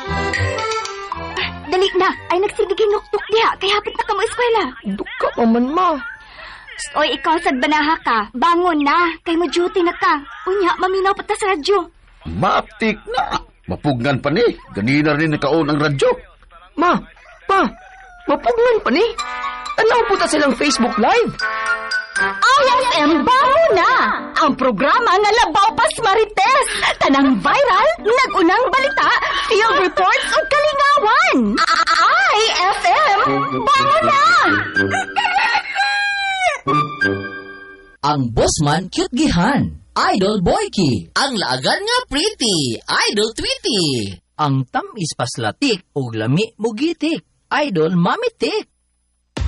Dali na, ay nagsigiging nuktuk diha, kaya hapit na ka mo eskwela. Duka pa man, ma. Oy, ikaw sad banaha ka, bangon na, kay mo duty na ka. Unya, maminaw pa ta sa radyo. Maaptik na. Mapugnan pa ni. Ganina rin nakaon ang radyo. Ma, pa, mapugnan pa ni. Tanaw po ta silang Facebook Live. IFM Baho na! Ang programa nga Labaw Pas Marites. Tanang viral, nagunang balita, field reports ug kalingawan. IFM Baho na! Ang bossman cute gihan, Idol Boyki. Ang laagan nga pretty, Idol Tweety. Ang tamis paslatik ug lami mugitik, Idol Mamitik.